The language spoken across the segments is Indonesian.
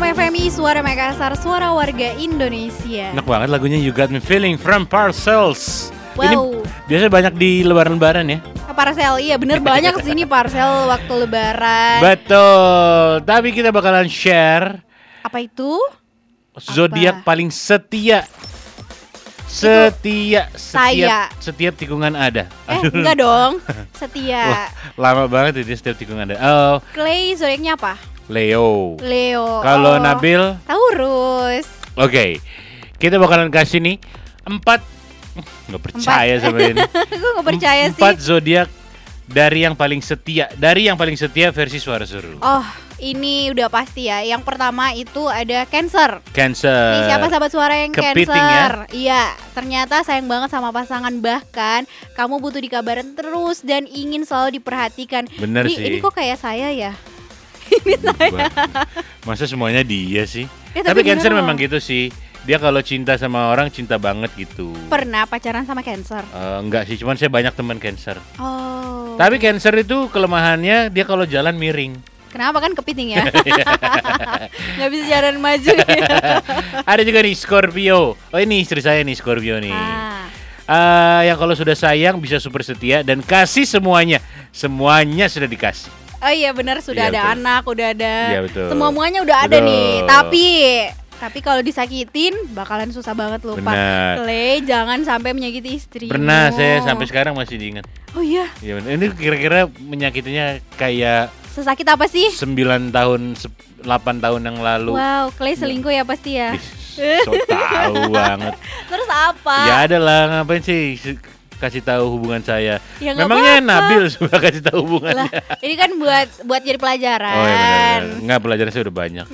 FMI, Suara Makassar, Suara Warga Indonesia. Enak banget lagunya You Got Me Feeling from Parcels. Wow. Ini biasanya banyak di lebaran-lebaran ya. Parcel, iya bener banyak sini parcel waktu lebaran. Betul. Tapi kita bakalan share Apa itu? zodiak paling setia. Setiap tikungan ada. Enggak dong. Setia. Wah, lama banget ini setiap tikungan ada. Oh, Clay zodiaknya apa? Leo. Oh. Kalau Nabil, Taurus. oke. Kita bakalan kasih nih 4. Nggak percaya sama ini. Gue gak percaya sih. 4 zodiak dari yang paling setia. Dari yang paling setia versi Suara Seru. Oh, ini udah pasti ya. Yang pertama itu ada Cancer. Cancer. Nih, siapa sahabat suara yang Kepiting Cancer? Iya, ternyata sayang banget sama pasangan. Bahkan kamu butuh dikabarin terus dan ingin selalu diperhatikan. Bener sih. Ini kok kayak saya ya? Masa semuanya dia sih? Ya, tapi tapi Cancer bener memang loh. gitu sih. Dia kalau cinta sama orang cinta banget gitu. Pernah pacaran sama Cancer? Enggak sih, cuman saya banyak teman Cancer. Oh. Tapi Cancer itu kelemahannya dia kalau jalan miring. Kenapa kan kepiting ya? Nggak bisa jalan maju ya. Ada juga nih Scorpio. Oh ini istri saya nih Scorpio nih. Yang kalau sudah sayang bisa super setia dan kasih semuanya. Semuanya sudah dikasih. Oh iya benar, sudah Iya, ada betul. anak, udah ada. Iya, betul. Semuanya udah ada Betul. nih. Tapi kalau disakitin bakalan susah banget lupa. Benar. Clay, jangan sampai menyakiti istri. Pernah saya sampai sekarang masih diingat. Oh iya. Iya benar. Ini kira-kira menyakitinya kayak Sesakit apa sih? 9 tahun 8 tahun yang lalu. Wow, Clay selingkuh ya pasti ya. Ih, so tahu banget. Terus apa? Ya ada lah, ngapain sih kasih tahu hubungan saya. Ya, nggak Memangnya apa-apa. Nabil suka kasih tahu Lah, hubungannya. ini kan buat jadi pelajaran. Oh iya benar. Enggak, pelajaran saya udah banyak.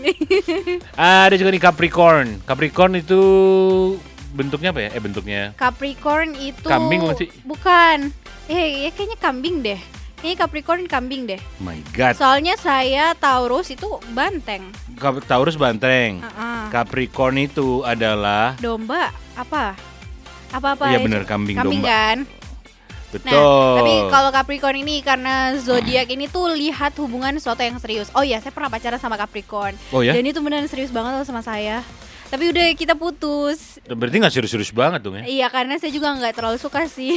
Ada juga nih Capricorn. Capricorn itu bentuknya apa ya? Bentuknya Capricorn itu Kambing bukan sih? Bukan. Ya kayaknya kambing deh. Ini Capricorn kambing deh. oh my god. Soalnya saya Taurus itu banteng. Taurus banteng. Uh-uh. Capricorn itu adalah Domba apa? Apa-apa? Iya ya? benar, kambing domba. Kan? Betul. Nah, tapi kalau Capricorn ini karena zodiak ini tuh lihat hubungan sesuatu yang serius. Oh iya, saya pernah pacaran sama Capricorn. Oh ya? Dan itu beneran serius banget loh sama saya. Tapi udah kita putus. Berarti nggak serius-serius banget dong ya? Iya, karena saya juga nggak terlalu suka sih.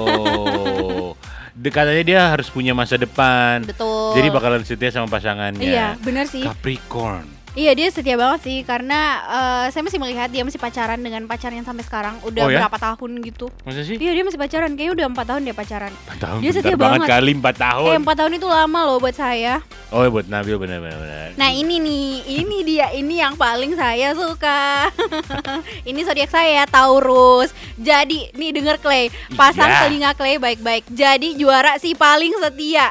Oh. Katanya dia harus punya masa depan. Betul. Jadi bakalan setia sama pasangannya. Iya, benar sih. Capricorn. Iya, dia setia banget sih karena saya masih melihat dia masih pacaran dengan pacarnya sampai sekarang. Udah Oh, ya? berapa tahun gitu. Masa sih? Iya, dia masih pacaran. Kayaknya udah 4 tahun dia pacaran. 4 tahun. Dia bentar setia banget banget. kali 4 tahun. 4 tahun itu lama loh buat saya. Oh ya buat Nabil benar-benar. Nah ini nih, ini yang paling saya suka. Ini zodiak saya Taurus. Jadi nih denger Clay, pasang Iya. telinga Clay baik-baik. Jadi juara si paling setia,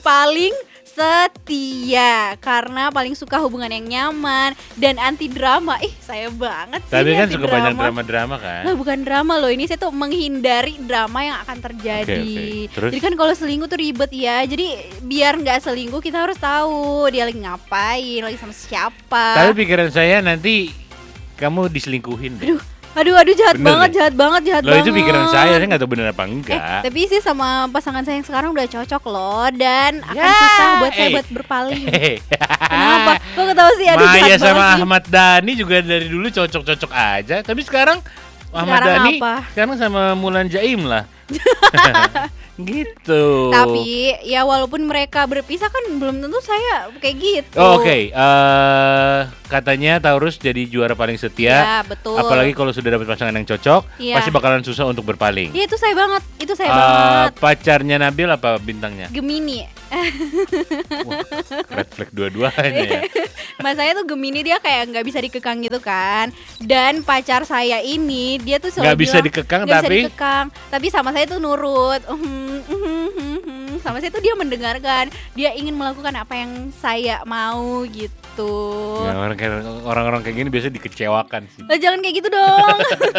karena paling suka hubungan yang nyaman dan anti drama. Saya banget sih. Tapi kan anti suka banyak drama-drama kan. Lah bukan drama loh, ini saya tuh menghindari drama yang akan terjadi. Oke. Terus? Jadi kan kalau selingkuh tuh ribet ya. Jadi biar nggak selingkuh kita harus tahu dia lagi ngapain, lagi sama siapa. Tapi pikiran saya nanti kamu diselingkuhin deh. Aduh jahat Bener banget. Loh itu pikiran saya nggak tahu bener apa enggak. Tapi sih sama pasangan saya yang sekarang udah cocok loh dan akan Ya, susah buat saya buat berpaling. Kenapa? Kok ketawa sih? Aduh Maya jahat sama banget sih. Ahmad Dhani juga dari dulu cocok-cocok aja. Tapi sekarang Ahmad Sekarang Dhani apa? sekarang sama Mulan Jaim lah. Gitu. Tapi ya walaupun mereka berpisah kan belum tentu saya kayak gitu. Oh, oke. Katanya Taurus jadi juara paling setia. Ya betul. Apalagi kalau sudah dapat pasangan yang cocok, Iya. pasti bakalan susah untuk berpaling. Iya itu saya banget. Banget. Pacarnya Nabil apa bintangnya? Gemini. Wah, red flag dua-duanya ya. Mas saya tuh Gemini, dia kayak nggak bisa dikekang gitu kan. Dan pacar saya ini dia tuh selalu Nggak bisa bilang, dikekang, nggak bisa tapi? dikekang. Tapi sama saya tuh nurut. Sama saya tuh dia mendengarkan. Dia ingin melakukan apa yang saya mau gitu. Ya, orang-orang kayak gini biasanya dikecewakan sih. Lah jangan kayak gitu dong.